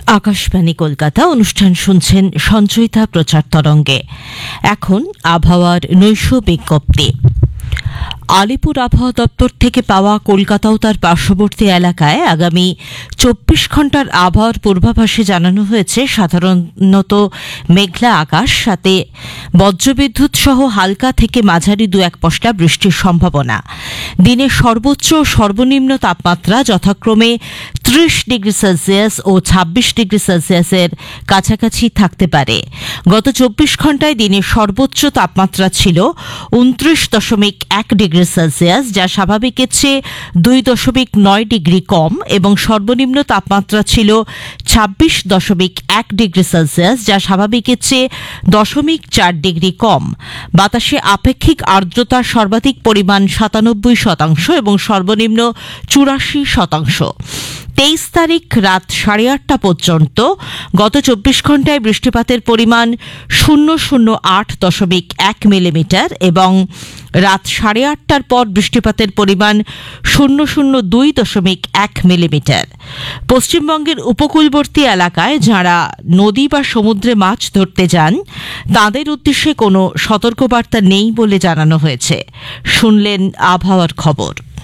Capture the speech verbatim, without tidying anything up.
আকাশবাণী কলকাতা অনুষ্ঠান শুনছেন সঞ্চয়িতা প্রচার তরঙ্গে। এখন আবহাওয়ার নৈশ বিজ্ঞপ্তি। আলিপুর আবহাওয়া দপ্তর থেকে পাওয়া কলকাতা ও তার পার্শ্ববর্তী এলাকায় আগামী চব্বিশ ঘন্টার আবহাওয়ার পূর্বাভাসে জানানো হয়েছে সাধারণত মেঘলা আকাশ, সাথে বজ্রবিদ্যুৎ সহ হালকা থেকে মাঝারি দু এক পশলা বৃষ্টির সম্ভাবনা। দিনের সর্বোচ্চ ও সর্বনিম্ন তাপমাত্রা যথাক্রমে ত্রিশ ডিগ্রি সেলসিয়াস ও ছাব্বিশ ডিগ্রি সেলসিয়াসের কাছাকাছি থাকতে পারে। গত চব্বিশ ঘন্টায় দিনের সর্বোচ্চ তাপমাত্রা ছিল উনত্রিশ দশমিক এক ডিগ্রি সেলসিয়াস, যা স্বাভাবিকের চেয়ে দুই দশমিক নয় ডিগ্রি কম, এবং সর্বনিম্ন তাপমাত্রা ছিল ছাব্বিশ দশমিক এক ডিগ্রি সেলসিয়াস, যা স্বাভাবিকের চেয়ে দশমিক চার ডিগ্রি কম। বাতাসে আপেক্ষিক আর্দ্রতার সর্বাধিক পরিমাণ সাতানব্বই শতাংশ এবং সর্বনিম্ন চুরাশি শতাংশ। তেইশ তারিখ রাত সাড়ে আটটা পর্যন্ত গত চব্বিশ ঘন্টায় বৃষ্টিপাতের পরিমাণ শূন্য শূন্য আট দশমিক এক মিলিমিটার এবং রাত সাড়ে আটটার পর বৃষ্টিপাতের পরিমাণ শূন্য শূন্য দুই দশমিক এক মিলিমিটার। পশ্চিমবঙ্গের উপকূলবর্তী এলাকায় যাঁরা নদী বা সমুদ্রে মাছ ধরতে যান তাঁদের উদ্দেশ্যে কোনো সতর্কবার্তা নেই বলে জানানো হয়েছে। শুনলেন আবহাওয়ার খবর।